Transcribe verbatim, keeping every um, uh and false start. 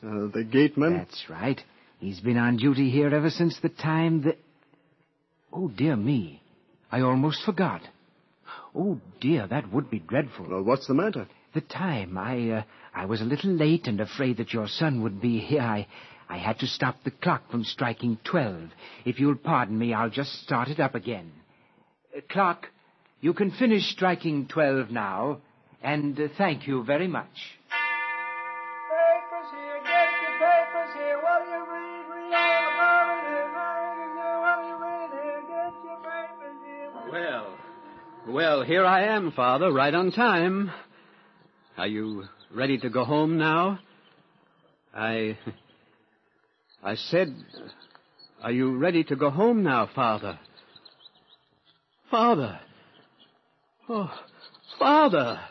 Uh, the gateman? That's right. He's been on duty here ever since the time that... Oh, dear me. I almost forgot. Oh, dear, that would be dreadful. Well, what's the matter? The time. I, uh, I was a little late and afraid that your son would be here. I, I had to stop the clock from striking twelve. If you'll pardon me, I'll just start it up again. Uh, clock, you can finish striking twelve now, and uh, thank you very much. Papers here, get your papers here. What do you read? Read all about it. What do you read here? Get your papers here. Well, well, here I am, Father, right on time. Are you ready to go home now? I... I said, are you ready to go home now, Father? Father! Oh, Father!